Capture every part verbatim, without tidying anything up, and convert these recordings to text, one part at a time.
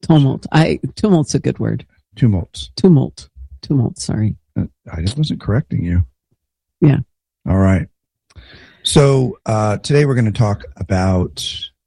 Tumult. I tumult's a good word. Tumults. Tumult. Tumult. Sorry. I just wasn't correcting you. Yeah. All right. So uh, today we're going to talk about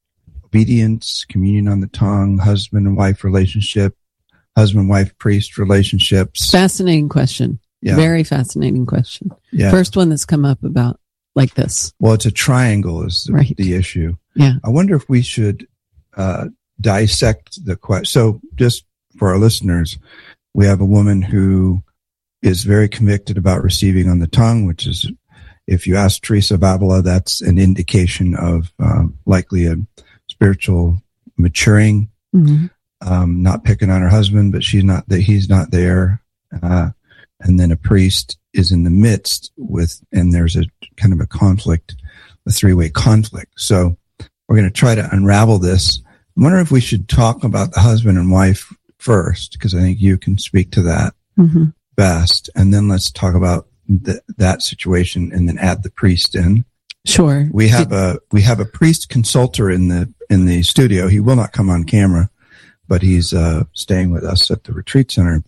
obedience, communion on the tongue, husband and wife relationship, husband, wife, priest relationships. Fascinating question. Yeah. Very fascinating question. Yeah. First one that's come up about like this. Well, it's a triangle is the, right. the issue. Yeah. I wonder if we should uh, dissect the question. So just for our listeners, we have a woman who is very convicted about receiving on the tongue, which is, if you ask Teresa of Avila, that's an indication of um, likely a spiritual maturing, mm-hmm. um, not picking on her husband, but she's not that he's not there. Uh, and then a priest is in the midst with, and there's a kind of a conflict, a three-way conflict. So we're going to try to unravel this. I wonder if we should talk about the husband and wife first, because I think you can speak to that mm-hmm. best. And then let's talk about the, that situation and then add the priest in. Sure. We have a, we have a priest consultor in the, in the studio. He will not come on camera, but he's uh, staying with us at the retreat center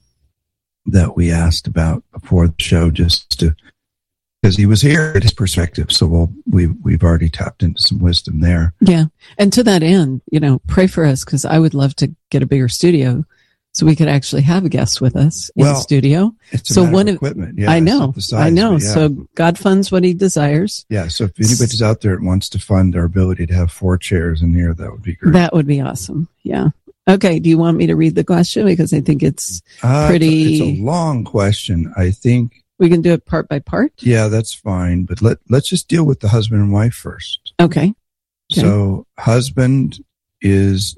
that we asked about before the show, just to, because he was here at his perspective. So we'll, we, we've already tapped into some wisdom there. Yeah. And to that end, you know, pray for us, because I would love to get a bigger studio so we could actually have a guest with us in well, the studio. It's a so matter one of of equipment. Yeah, I know, the size, I know. yeah. So God funds what he desires. Yeah. So if anybody's out there that wants to fund our ability to have four chairs in here, that would be great. That would be awesome. Yeah. Okay. Do you want me to read the question? Because I think it's uh, pretty. It's a, it's a long question. I think we can do it part by part. Yeah, that's fine. But let, let's just deal with the husband and wife first. Okay. okay. So husband is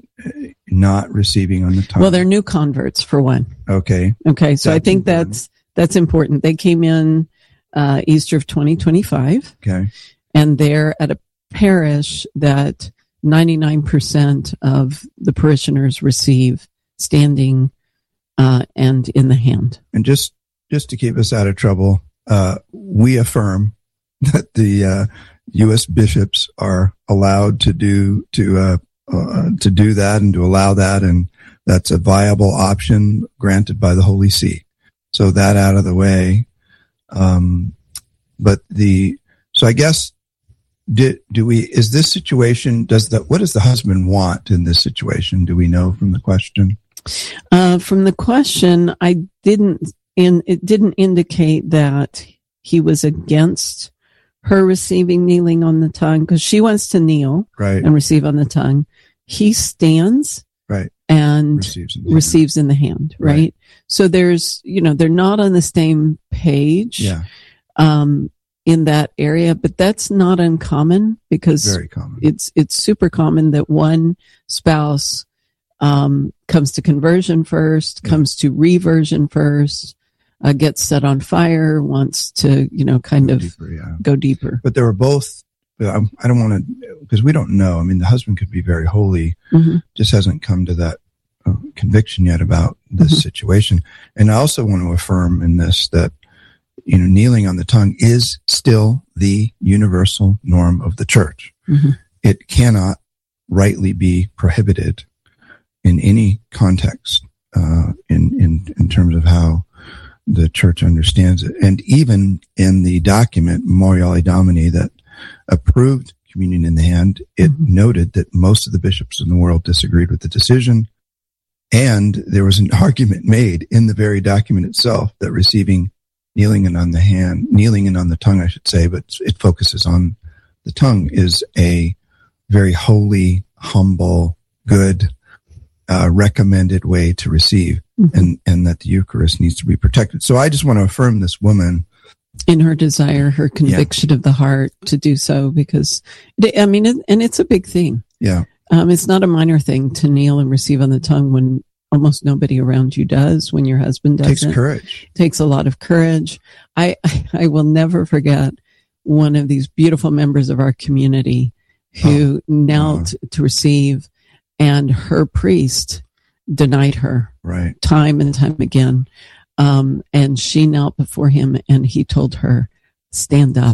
not receiving on the tongue. Well, they're new converts for one. Okay. Okay. So that's I think important. that's, that's important. They came in, uh, Easter of twenty twenty-five. Okay. And they're at a parish that ninety-nine percent of the parishioners receive standing, uh, and in the hand. And just, just to keep us out of trouble, uh, we affirm that the, uh, U S bishops are allowed to do, to, uh, Uh, to do that and to allow that, and that's a viable option granted by the Holy See. So that out of the way. Um, but the, so I guess, do, do we, is this situation, does the, what does the husband want in this situation? Do we know from the question? Uh, from the question, I didn't, and it didn't indicate that he was against her receiving kneeling on the tongue, because she wants to kneel right. and receive on the tongue. He stands right. and receives in the receives hand. in the hand, right? right? So there's, you know, they're not on the same page yeah. um, in that area, but that's not uncommon, because very common. It's it's super common that one spouse um, comes to conversion first, yeah. comes to reversion first, uh, gets set on fire, wants to, you know, kind go of deeper, yeah. go deeper. But they were both, I don't want to, because we don't know. I mean, the husband could be very holy, mm-hmm. just hasn't come to that uh, conviction yet about this mm-hmm. situation. And I also want to affirm in this that, you know, kneeling on the tongue is still the universal norm of the church. Mm-hmm. It cannot rightly be prohibited in any context, uh, in, in, in terms of how the church understands it. And even in the document, Memoriale Domini, that approved communion in the hand, it mm-hmm. noted that most of the bishops in the world disagreed with the decision. And there was an argument made in the very document itself that receiving kneeling and on the hand, kneeling and on the tongue, I should say, but it focuses on the tongue, is a very holy, humble, good, uh, recommended way to receive, mm-hmm. and, and that the Eucharist needs to be protected. So I just want to affirm this woman in her desire, her conviction yeah. of the heart to do so, because, I mean, it, and it's a big thing. Yeah. Um, it's not a minor thing to kneel and receive on the tongue when almost nobody around you does, when your husband does. It takes courage. It takes a lot of courage. I, I will never forget one of these beautiful members of our community who oh, knelt wow. to receive, and her priest denied her right. time and time again. Um, and she knelt before him, and he told her, stand up.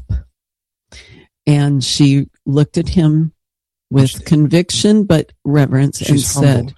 And she looked at him with conviction, but reverence, and said, humbled.